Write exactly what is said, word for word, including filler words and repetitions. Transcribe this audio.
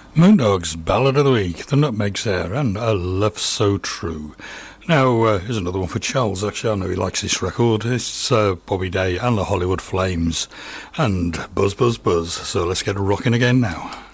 Moondog's Ballad of the Week, The Nutmeg's There, and A Love So True. Now, uh, here's another one for Charles. Actually, I know he likes this record. It's uh, Bobby Day and the Hollywood Flames, and Buzz, Buzz, Buzz. So let's get rocking again now.